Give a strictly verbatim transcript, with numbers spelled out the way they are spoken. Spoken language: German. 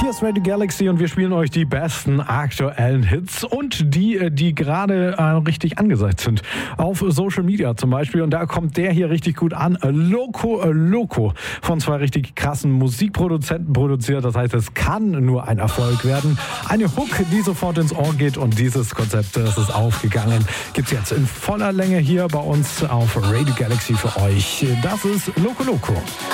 Hier ist Radio Galaxy und wir spielen euch die besten aktuellen Hits und die, die gerade äh, richtig angesagt sind. Auf Social Media zum Beispiel. Und da kommt der hier richtig gut an. Loco Loco. Von zwei richtig krassen Musikproduzenten produziert. Das heißt, es kann nur ein Erfolg werden. Eine Hook, die sofort ins Ohr geht. Und dieses Konzept, das ist aufgegangen. Gibt's jetzt in voller Länge hier bei uns auf Radio Galaxy für euch. Das ist Loco Loco.